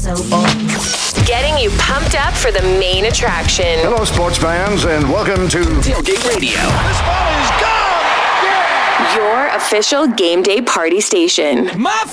so on. Getting you pumped up for the main attraction. Hello, sports fans, and welcome to Tailgate Radio. This ball is gone! Your official game day party station. My